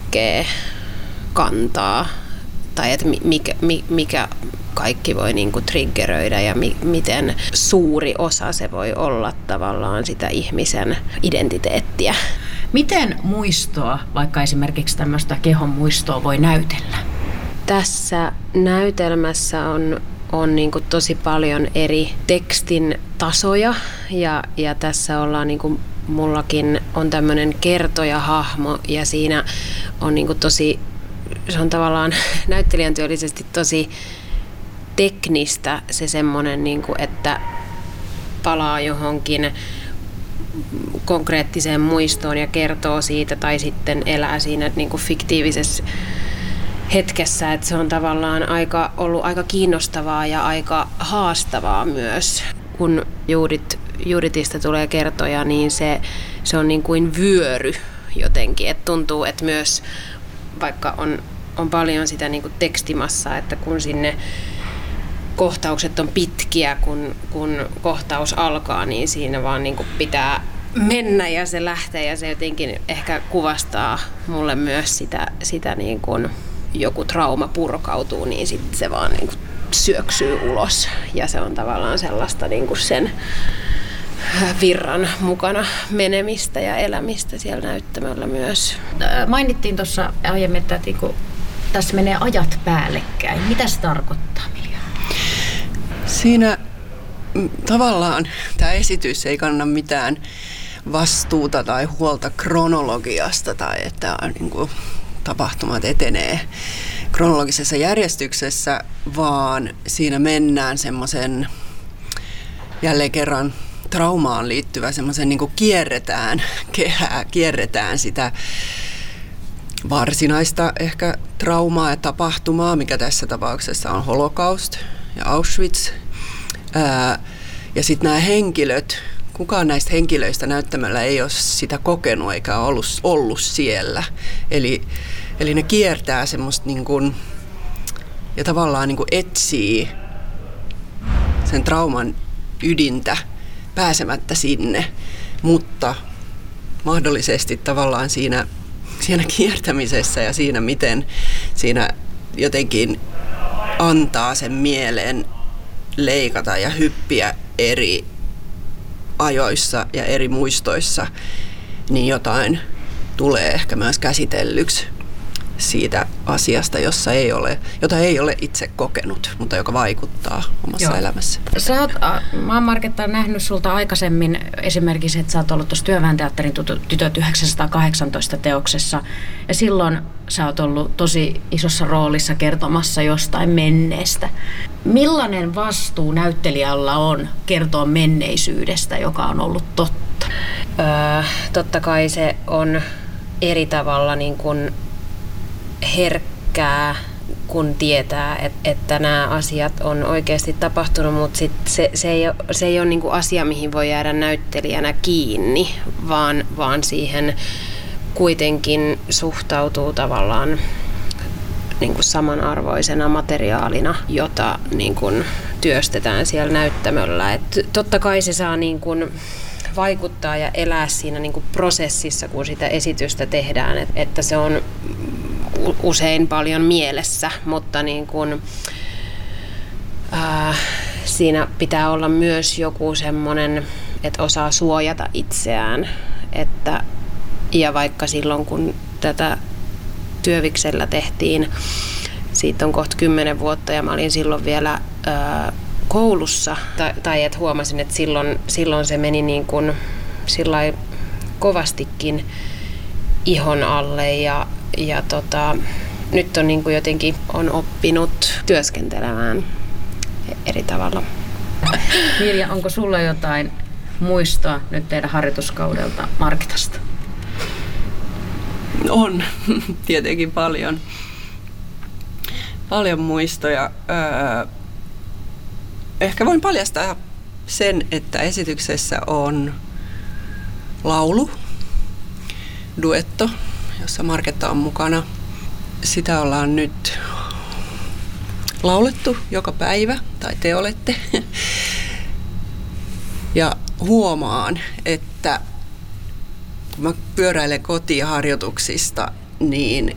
kaikkea kantaa tai että mikä kaikki voi niinku triggeröidä ja miten suuri osa se voi olla tavallaan sitä ihmisen identiteettiä. Miten muistoa, vaikka esimerkiksi tämmöistä kehon muistoa, voi näytellä? Tässä näytelmässä on niinku tosi paljon eri tekstin tasoja ja tässä ollaan niinku, mullakin on tämmöinen kertojahahmo ja siinä on niinku se on tavallaan näyttelijän työllisesti tosi teknistä se semmoinen, niinku, että palaa johonkin konkreettiseen muistoon ja kertoo siitä tai sitten elää siinä niinku fiktiivisessä hetkessä, että se on tavallaan ollut aika kiinnostavaa ja aika haastavaa myös. Kun Juditista tulee kertoja, niin se on niin kuin vyöry jotenkin, että tuntuu, että myös vaikka on paljon sitä niin kuin tekstimassaa, että kun sinne kohtaukset on pitkiä, kun kohtaus alkaa, niin siinä vaan niin kuin pitää mennä ja se lähtee ja se jotenkin ehkä kuvastaa mulle myös sitä niin kuin joku trauma purkautuu, niin sitten se vaan niin kuin syöksyy ulos ja se on tavallaan sellaista niin kuin sen virran mukana menemistä ja elämistä siellä näyttämällä myös. Mainittiin tuossa aiemmin, että tässä menee ajat päällekkäin. Mitä se tarkoittaa, Milja? Siinä tavallaan tämä esitys ei kanna mitään vastuuta tai huolta kronologiasta tai että niin kuin tapahtumat etenee kronologisessa järjestyksessä, vaan siinä mennään semmoisen jälleen kerran traumaan liittyvä semmoisen niin kuin kierretään sitä varsinaista ehkä traumaa ja tapahtumaa, mikä tässä tapauksessa on holokaust ja Auschwitz. Ja sitten nämä henkilöt, kukaan näistä henkilöistä näyttämällä ei ole sitä kokenut eikä ollut siellä. Eli ne kiertää semmoista niin kuin, ja tavallaan niin kuin etsii sen trauman ydintä pääsemättä sinne, mutta mahdollisesti tavallaan siinä kiertämisessä ja siinä, miten siinä jotenkin antaa sen mielen leikata ja hyppiä eri ajoissa ja eri muistoissa, niin jotain tulee ehkä myös käsitellyksi siitä asiasta, jota ei ole itse kokenut, mutta joka vaikuttaa omassa elämässä. Mä oon Marketta nähnyt sulta aikaisemmin esimerkiksi, että sä oot ollut tuossa Työväen teatterin Tytöt 1918 teoksessa ja silloin sä oot ollut tosi isossa roolissa kertomassa jostain menneestä. Millainen vastuu näyttelijällä on kertoa menneisyydestä, joka on ollut totta? Totta kai se on eri tavalla niin kuin herkkää, kun tietää, että nämä asiat on oikeasti tapahtunut, mutta se ei ole niin kuin asia, mihin voi jäädä näyttelijänä kiinni, vaan siihen kuitenkin suhtautuu tavallaan niin kuin samanarvoisena materiaalina, jota niin kuin työstetään siellä näyttämöllä. Et totta kai se saa niin kuin vaikuttaa ja elää siinä niin kuin prosessissa, kun sitä esitystä tehdään, että se on usein paljon mielessä, mutta niin kuin, siinä pitää olla myös joku semmoinen, että osaa suojata itseään. Ja vaikka silloin, kun tätä Työviksellä tehtiin, siitä on kohta 10 vuotta ja mä olin silloin vielä koulussa, tai että huomasin, että silloin se meni niin kuin sillai kovastikin ihon alle ja nyt on niin kuin jotenkin on oppinut työskentelemään eri tavalla. Milja, onko sulla jotain muistoa nyt teidän harjoituskaudelta Marketasta? On, tietenkin paljon. Paljon muistoja. Ehkä voin paljastaa sen, että esityksessä on laulu, duetto, jossa Marketta on mukana. Sitä ollaan nyt laulettu joka päivä, tai te olette. Ja huomaan, että kun mä pyöräilen kotiin harjoituksista, niin